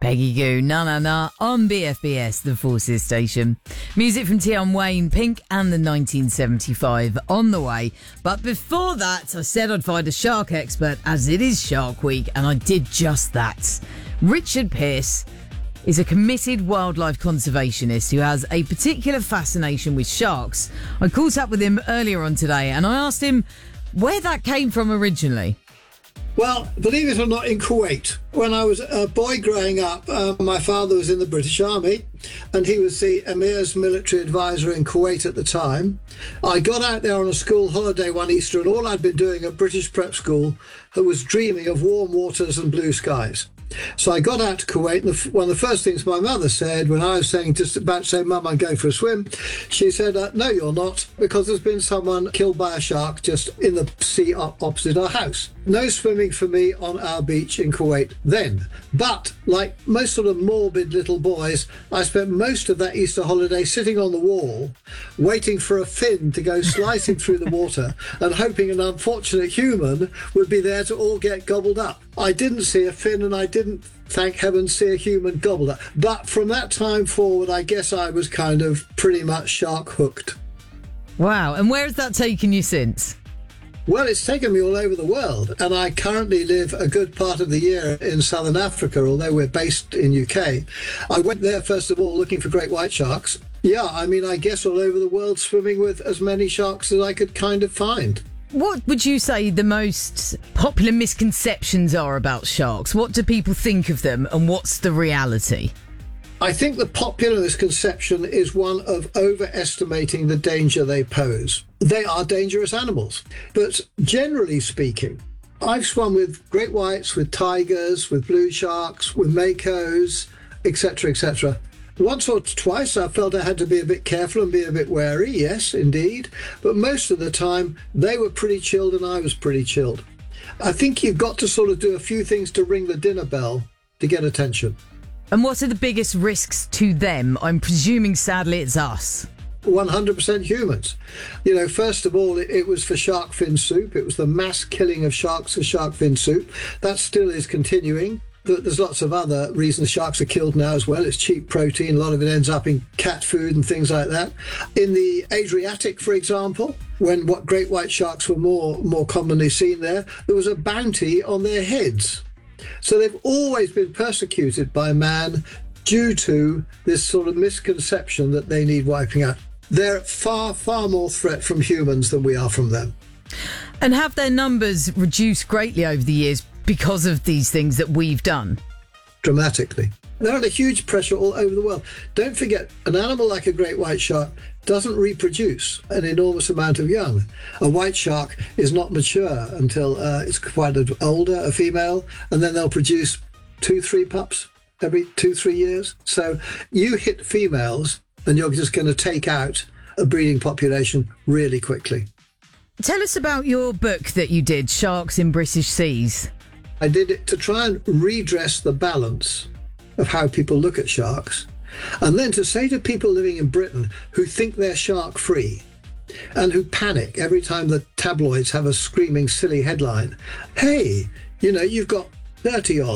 Peggy Goo, Na Na Na, on BFBS, the Forces station. Music from Tion Wayne, Pink and the 1975 on the way. But before that, I said I'd find a shark expert as it is Shark Week, and I did just that. Richard Pearce is a committed wildlife conservationist who has a particular fascination with sharks. I caught up with him earlier on today and I asked him where that came from originally. Well, believe it or not, in Kuwait, when I was a boy growing up, my father was in the British Army and he was the Emir's military advisor in Kuwait at the time. I got out there on a school holiday one Easter and all I'd been doing at British prep school was dreaming of warm waters and blue skies. So I got out to Kuwait, and one of the first things my mother said when I was just about to say, Mum, I'm going for a swim, she said, no, you're not, because there's been someone killed by a shark just in the sea opposite our house. No swimming for me on our beach in Kuwait then. But like most sort of morbid little boys, I spent most of that Easter holiday sitting on the wall, waiting for a fin to go slicing through the water and hoping an unfortunate human would be there to all get gobbled up. I didn't see a fin and I didn't, thank heaven, see a human gobbled up. But from that time forward, I guess I was kind of pretty much shark hooked. Wow. And where has that taken you since? Well, it's taken me all over the world, and I currently live a good part of the year in southern Africa, although we're based in UK. I went there, first of all, looking for great white sharks. Yeah, I mean, I guess all over the world swimming with as many sharks as I could kind of find. What would you say the most popular misconceptions are about sharks? What do people think of them, and what's the reality? I think the popular misconception is one of overestimating the danger they pose. They are dangerous animals. But generally speaking, I've swum with great whites, with tigers, with blue sharks, with makos, etc., etc. Once or twice I felt I had to be a bit careful and be a bit wary, yes, indeed. But most of the time, they were pretty chilled and I was pretty chilled. I think you've got to sort of do a few things to ring the dinner bell to get attention. And what are the biggest risks to them? I'm presuming, sadly, it's us. 100% humans. You know, first of all, it was for shark fin soup. It was the mass killing of sharks for shark fin soup. That still is continuing. There's lots of other reasons sharks are killed now as well. It's cheap protein. A lot of it ends up in cat food and things like that. In the Adriatic, for example, when what great white sharks were more commonly seen there was a bounty on their heads. So they've always been persecuted by man due to this sort of misconception that they need wiping out. They're far, far more threat from humans than we are from them. And have their numbers reduced greatly over the years because of these things that we've done? Dramatically. They're under huge pressure all over the world. Don't forget, an animal like a great white shark doesn't reproduce an enormous amount of young. A white shark is not mature until it's quite older, a female, and then they'll produce 2-3 pups every 2-3 years. So you hit females and you're just going to take out a breeding population really quickly. Tell us about your book that you did, Sharks in British Seas. I did it to try and redress the balance of how people look at sharks, and then to say to people living in Britain who think they're shark free and who panic every time the tabloids have a screaming silly headline, hey, you know, you've got 30 odd